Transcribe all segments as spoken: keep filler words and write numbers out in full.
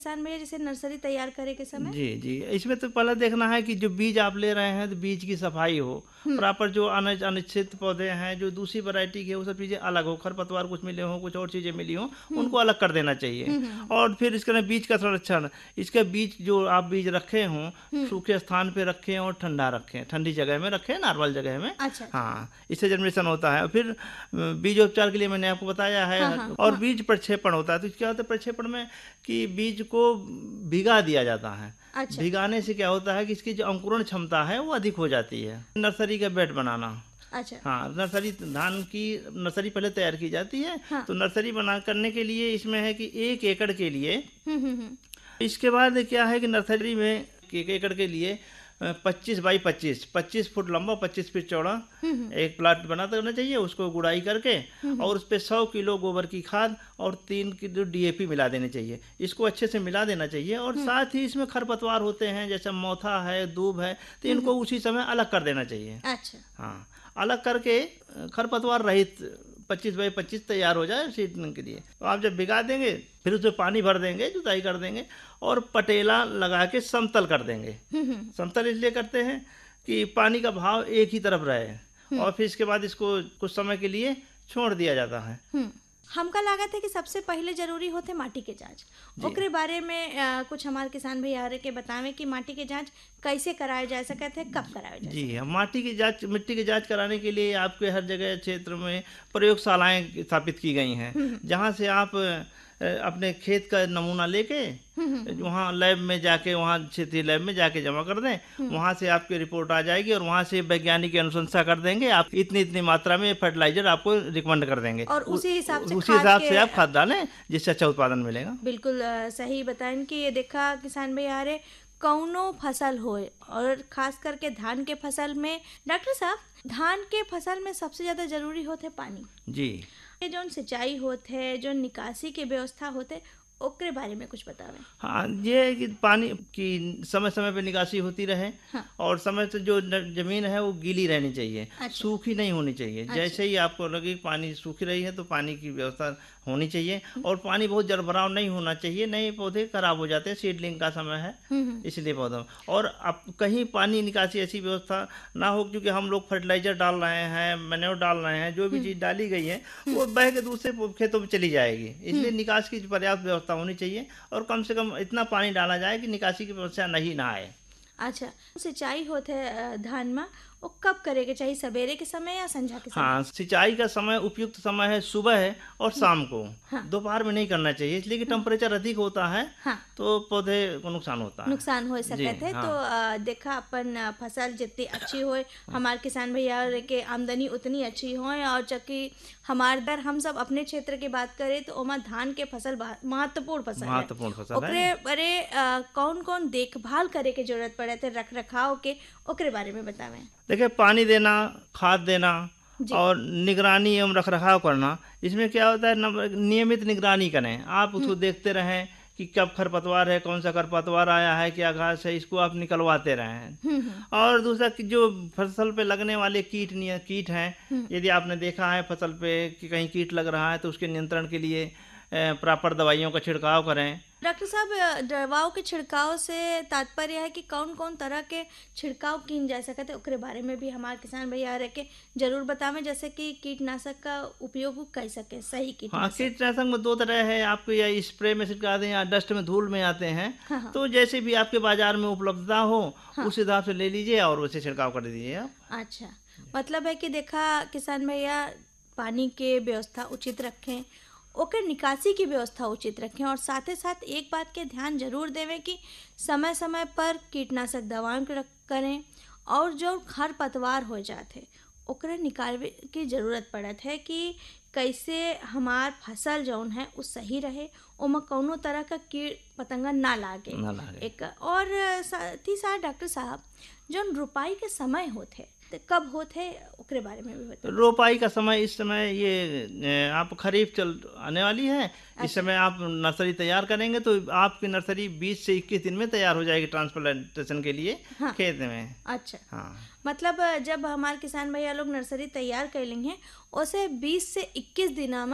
किसान भैया जैसे नर्सरी तैयार करे के समय? जी, जी। इसमें तो पहले देखना है कि जो बीज आप ले रहे हैं तो बीज की सफाई हो, हुँ। प्रॉपर जो अनिच अनिश्चित पौधे हैं, जो दूसरी वैरायटी के वो सब चीज़ें अलग हो, खरपतवार कुछ मिले हों, कुछ और चीज़ें मिली हों, हुँ। उनको अलग कर देना चाहिए। हुँ, हुँ, हुँ। और फिर इसके ना बीज का संरक्षण, इसके बीज जो आप बीज रखे हों, हुँ। सूखे स्थान पे रखें और ठंडा रखें, ठंडी जगह में रखें, नॉर्मल जगह में। अच्छा, अच्छा। हाँ, इससे जर्मिनेशन होता है। फिर अ, बीजोपचार के लिए मैंने आपको बताया है। हाँ, हाँ, और हाँ। बीज प्रक्षेपण होता है, तो क्या होता है प्रक्षेपण में कि बीज को भिगा दिया जाता है। अच्छा। भिगाने से क्या होता है कि इसकी जो अंकुरण क्षमता है वो अधिक हो जाती है। नर्सरी का बेड बनाना, अच्छा। हाँ, नर्सरी धान की नर्सरी पहले तैयार की जाती है। हाँ। तो नर्सरी बना करने के लिए इसमें है कि एक एकड़ के लिए, हुँ, हुँ, हुँ। इसके बाद क्या है कि नर्सरी में एक एकड़ के लिए पच्चीस बाई पच्चीस पच्चीस फुट लंबा, पच्चीस फीट चौड़ा हुँ, हुँ। एक प्लाट बना देना चाहिए। उसको गुड़ाई करके हुँ, हुँ। और उस पे सौ किलो गोबर की खाद और तीन किलो डीएपी मिला देनी चाहिए। इसको अच्छे से मिला देना चाहिए। और हुँ। साथ ही इसमें खरपतवार होते हैं, जैसे मोथा है, दूब है, तो हुँ, इनको हुँ। उसी समय अलग कर देना चाहिए। अच्छा। हाँ, अलग करके खरपतवार रहित पच्चीस बाई पच्चीस तैयार हो जाए सीडलिंग के लिए। तो आप जब भिगा देंगे, फिर उसमें पानी भर देंगे, जुताई कर देंगे और पटेला लगा के समतल कर देंगे। हुँ, हुँ। समतल इसलिए करते हैं कि पानी का भाव एक ही तरफ रहे। हुँ। और फिर इसके बाद इसको कुछ समय के लिए छोड़ दिया जाता है। हुँ। हमका लागत है कि सबसे पहले जरूरी होते माटी के जांच। जी। ओकरे बारे में अ, कुछ हमारे किसान भैया के बतावें कि माटी के जांच कैसे कराए जा सकत है, कब कराए जा जी, सकत है? हम माटी की जांच, मिट्टी की जांच कराने के लिए आपके हर जगह क्षेत्र में प्रयोगशालाएं स्थापित की गई हैं, हुँ, हुँ। जहां से आप अ, अपने खेत का नमूना लेके हुँ, हुँ, हुँ। वहाँ लैब में जाके, वहाँ क्षेत्रीय लैब में जाके जमा कर दें। हुँ। वहाँ से आपकी रिपोर्ट आ जाएगी और वहाँ से वैज्ञानिक अनुशंसा कर देंगे। आप इतनी इतनी मात्रा में फर्टिलाइजर आपको रिकमेंड कर देंगे। और उ, उसी हिसाब से उसी खाद हिसाब के से आप खाद डालें, जिससे अच्छा उत्पादन मिलेगा। बिल्कुल अ, सही बताएं कि ये देखा किसान भैया रे कौनो फसल होए और खास करके धान के फसल में। डॉक्टर साहब, धान के फसल में सबसे ज्यादा जरूरी होते पानी। जी। ये जो सिंचाई होते है, जो निकासी की व्यवस्था होते, ओकरे बारे में कुछ बतावें। हाँ, ये है कि पानी की समय समय पे निकासी होती रहे। हाँ। और समय से जो न- जमीन है वो गीली रहनी चाहिए, अच्छा। सूखी नहीं होनी चाहिए। अच्छा। जैसे ही आपको लगे कि पानी सूखी रही है तो पानी की व्यवस्था होनी चाहिए। और पानी बहुत जलभराव नहीं होना चाहिए, नहीं पौधे खराब हो जाते हैं। सीडलिंग का समय है, हम्म, हम्म। इसलिए पौधों। और अब कहीं पानी निकासी ऐसी व्यवस्था ना हो, क्योंकि हम लोग फर्टिलाइजर डाल रहे हैं, मैन्योर डाल रहे हैं, जो भी चीज़ डाली गई है वो बह के दूसरे खेतों में चली जाएगी। इसलिए निकास की पर्याप्त व्यवस्था होनी चाहिए और कम से कम इतना पानी डाला जाए कि निकासी की समस्या नहीं ना आए। अच्छा, सिंचाई होते अ, धान में वो कब करे के चाहिए, सवेरे के समय या संझा के समय? हाँ, सिंचाई का समय उपयुक्त समय है सुबह है और शाम को। हाँ। दोपहर में नहीं करना चाहिए, इसलिए कि टेम्परेचर अधिक होता है हाँ। तो पौधे को नुकसान होता है। नुकसान हो जी, सकते है। हाँ। तो अ, देखा अपन अ, फसल जितनी अच्छी होए, हमारे किसान भैया के आमदनी उतनी अच्छी होए। और जबकि हमार दर हम सब अपने क्षेत्र की बात करें तो ओमा धान के फसल बहुत महत्वपूर्ण फसल है। महत्वपूर्ण फसल ओकरे है। बारे अ, कौन कौन देखभाल करे के जरूरत पड़े थे, रख रखाव के, ओकरे बारे में बतावें। देखिए, पानी देना, खाद देना जी। और निगरानी एवं रख रखाव करना। इसमें क्या होता है, नंबर- नियमित निगरानी करें। आप उसको देखते रहें कि कब खरपतवार है, कौन सा खरपतवार आया है, क्या घास है, इसको आप निकलवाते रहें। हम्म, हम्म। और दूसरा कि जो फसल पे लगने वाले कीट निय कीट हैं, यदि आपने देखा है फसल पे कि कहीं कीट लग रहा है तो उसके नियंत्रण के लिए प्रॉपर दवाइयों का छिड़काव करें। डॉक्टर साहब, अ, दवाओं के छिड़काव से तात्पर्य है कि कौन कौन तरह के छिड़काव किन जा सकते, ओकरे बारे में भी हमारे किसान भैया रह के जरूर बतावें। जैसे कि कीटनाशक का उपयोग कर सके, सही हाँ, कीटनाशक। कीटनाशक में दो तरह है। आपको या स्प्रे में छिड़का दें या डस्ट में, धूल में आते हैं। हाँ, हाँ। तो जैसे भी आपके बाजार में उपलब्धता हो, हाँ। उस हिसाब से ले लीजिए और उसे छिड़काव कर दीजिए आप। अच्छा, मतलब है कि देखा किसान भैया पानी के व्यवस्था उचित रखें, ओकर निकासी की व्यवस्था उचित रखें। और साथ ही साथ एक बात के ध्यान जरूर देवें कि समय समय पर कीटनाशक दवाएं करें। और जो खरपतवार हो जाते ओकरे निकालवे की जरूरत पड़त है कि कैसे हमार फसल जौन है वो सही रहे, ओमा कौनो तरह का कीट पतंगा ना लागे। ना लागे। एक और साथ ही साथ डॉक्टर साहब, जौन रुपाई के समय होते तो कब होते ओकरे बारे में भी बताएं। रोपाई का समय, इस समय ये अ, आप खरीफ चल आने वाली है। इस अच्छा। समय आप नर्सरी तैयार करेंगे तो आपकी नर्सरी बीस से इक्कीस दिन में तैयार हो जाएगी ट्रांसप्लांटेशन के लिए हाँ। खेत में। अच्छा, हाँ, मतलब अ, जब हमारे किसान भैया लोग नर्सरी तैयार कर लेंगे, उसे बीस से इक्कीस दिना में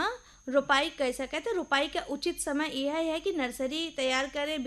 रोपाई कैसे कहते हैं, रोपाई का उचित समय यह है कि नर्सरी तैयार करें,